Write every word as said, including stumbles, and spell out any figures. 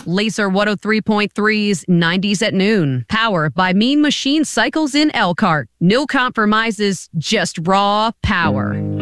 Laser one oh three point three's nineties at Noon. Power by Mean Machine Cycles in Elkhart. No compromises, just raw power.